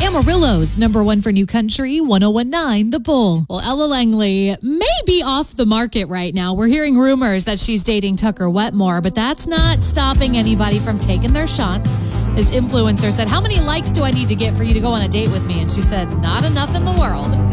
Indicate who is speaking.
Speaker 1: Amarillo's #1 for new country, 1019 The Bull.
Speaker 2: Well, Ella Langley may be off the market right now. We're hearing rumors that she's dating Tucker Wetmore, but that's not stopping anybody from taking their shot. This influencer said, "How many likes do I need to get for you to go on a date with me?" And she said, "Not enough in the world."